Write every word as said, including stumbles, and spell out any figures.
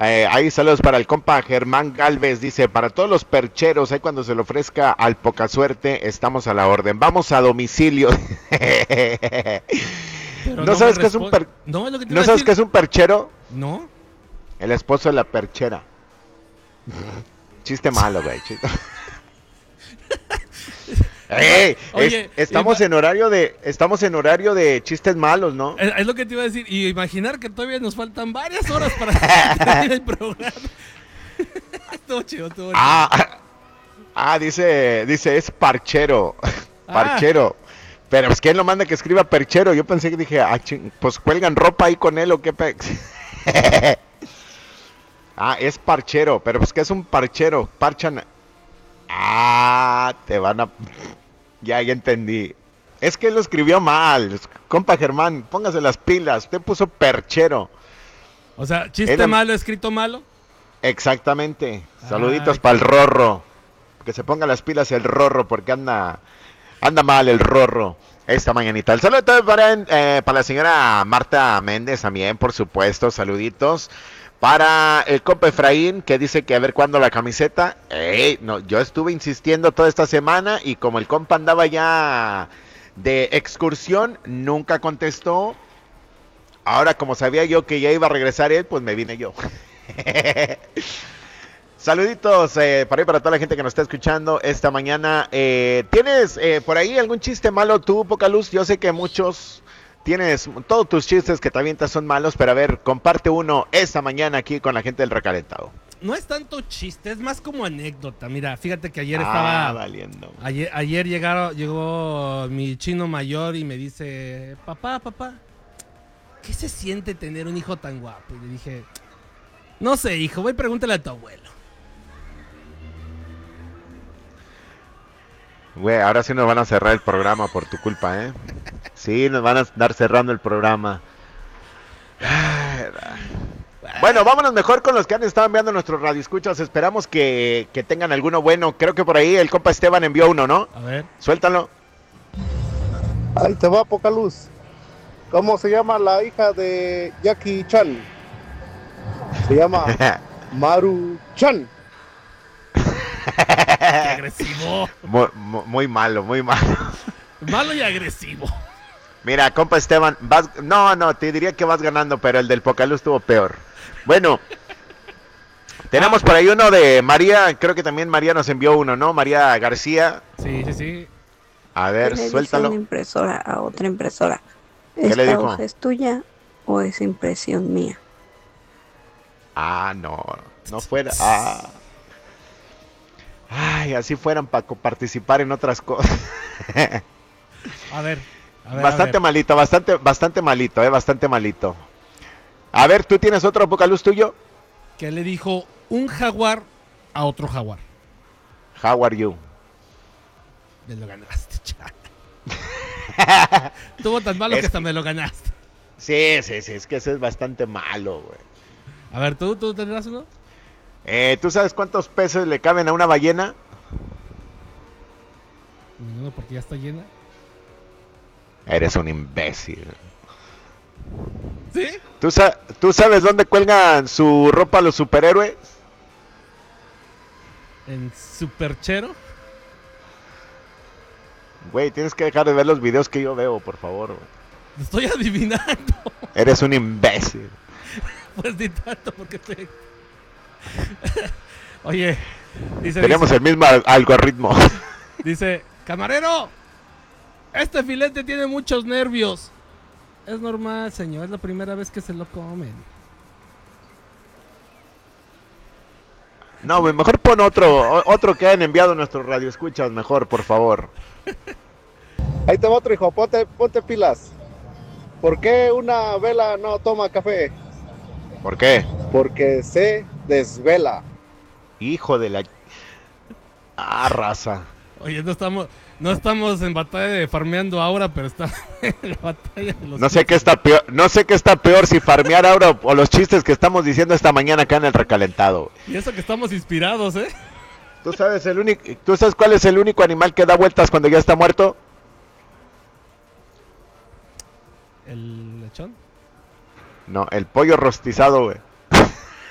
Eh, ahí saludos para el compa Germán Galvez, dice, para todos los percheros, ahí cuando se le ofrezca al poca suerte, estamos a la orden. Vamos a domicilio. Pero ¿No no me sabes qué es un responde. per... No, es lo que te iba ¿No a sabes decir. qué es un perchero? No. El esposo de la perchera. Chiste malo, güey. Chiste... ¡Ey! Oye, es, estamos ima- en horario de estamos en horario de chistes malos, ¿no? es, es lo que te iba a decir. Y imaginar que todavía nos faltan varias horas para terminar el programa. Estuvo chido, estuvo chido. Ah, ah, dice, dice, es parchero. Ah, Parchero. Pero pues quién lo manda que escriba perchero. Yo pensé que dije, ah, ching, pues cuelgan ropa ahí con él o qué pe... Ah, es parchero, pero pues ¿qué es un parchero? Parchan. Ah, te van a. Ya, ya entendí. Es que él lo escribió mal. Compa Germán, póngase las pilas. Usted puso perchero. o sea, chiste Era- malo, escrito malo. Exactamente. Saluditos Ay, para el Rorro. Que se ponga las pilas el Rorro porque anda anda mal el Rorro esta mañanita. El saludo también para, eh, para la señora Marta Méndez también, por supuesto. Saluditos. Para el compa Efraín, que dice que a ver cuándo la camiseta. Ey, no, yo estuve insistiendo toda esta semana y como el compa andaba ya de excursión, nunca contestó. Ahora, como sabía yo que ya iba a regresar él, pues me vine yo. Saluditos eh, para, para toda la gente que nos está escuchando esta mañana. Eh, ¿Tienes eh, por ahí algún chiste malo tú, Poca Luz? Yo sé que muchos tienes, todos tus chistes que te avientas son malos, pero a ver, comparte uno esta mañana aquí con la gente del recalentado. No es tanto chiste, es más como anécdota. Mira, fíjate que ayer Ah, estaba. valiendo. Ayer, ayer llegaron, llegó mi chino mayor y me dice: Papá, papá, ¿qué se siente tener un hijo tan guapo? Y le dije: No sé, hijo, voy y pregúntale a tu abuelo. Güey, ahora sí nos van a cerrar el programa por tu culpa, ¿eh? Sí, nos van a estar cerrando el programa. Bueno, vámonos mejor con los que han estado enviando nuestros radioescuchas. Esperamos que, que tengan alguno bueno. Creo que por ahí el compa Esteban envió uno, ¿no? A ver. Suéltalo. Ahí te va, poca luz. ¿Cómo se llama la hija de Jackie Chan? Se llama Maru Chan. ¡Qué agresivo! Muy, muy, muy malo, muy malo. Malo y agresivo. Mira, compa Esteban, vas... No, no, te diría que vas ganando, pero el del Pocalú estuvo peor. Bueno, tenemos Ah. por ahí uno de María, creo que también María nos envió uno, ¿no? María García. Sí, sí, sí. A ¿Qué ver, le dice suéltalo. una impresora a otra impresora? ¿Qué le ¿Esta dijo? hoja es tuya o es impresión mía? Ah, no, no fuera. Ah. Ay, así fueran para participar en otras cosas. A ver. A ver Bastante a ver. malito, bastante, bastante malito, eh, bastante malito. A ver, ¿tú tienes otro Pocaluz tuyo? ¿Qué le dijo un jaguar a otro jaguar? How are you? Me lo ganaste, chaval. Tuvo tan malo Es que hasta que- me lo ganaste. Sí, sí, sí, es que ese es bastante malo, güey. A ver, ¿tú, tú tendrás uno? Eh, ¿tú sabes cuántos peces le caben a una ballena? Ninguno, porque ya está llena. Eres un imbécil. ¿Sí? ¿Tú, sa- ¿Tú sabes dónde cuelgan su ropa los superhéroes? En Superchero. Güey, tienes que dejar de ver los videos que yo veo, por favor, güey. Estoy adivinando. Eres un imbécil. Pues ni tanto, porque estoy. Oye, dice, Tenemos dice, el mismo al- algoritmo. dice, camarero, este filete tiene muchos nervios. Es normal, señor, es la primera vez que se lo comen. No, güey, mejor pon otro, o- otro que hayan enviado nuestros radioescuchas, mejor, por favor. Ahí te va otro, hijo. Ponte, ponte pilas. ¿Por qué una vela no toma café? ¿Por qué? Porque se desvela. Hijo de la... Ah, raza. Oye, no estamos, no estamos en batalla de farmeando ahora, pero está en la batalla de los No sé qué está peor, no sé qué está peor, si farmear ahora o, o los chistes que estamos diciendo esta mañana acá en el recalentado. Y eso que estamos inspirados, ¿eh? ¿Tú sabes el único, tú sabes cuál es el único animal que da vueltas cuando ya está muerto? El lechón. No, el pollo rostizado, güey.